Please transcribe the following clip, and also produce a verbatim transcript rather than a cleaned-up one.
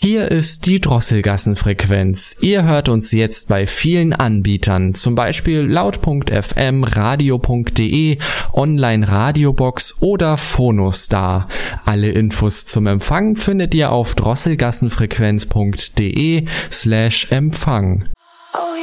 Hier ist die Drosselgassenfrequenz. Ihr hört uns jetzt bei vielen Anbietern, zum Beispiel laut Punkt f m, radio Punkt de, Online-Radiobox oder Phonostar. Alle Infos zum Empfang findet ihr auf drosselgassenfrequenz Punkt de slash Empfang. Oh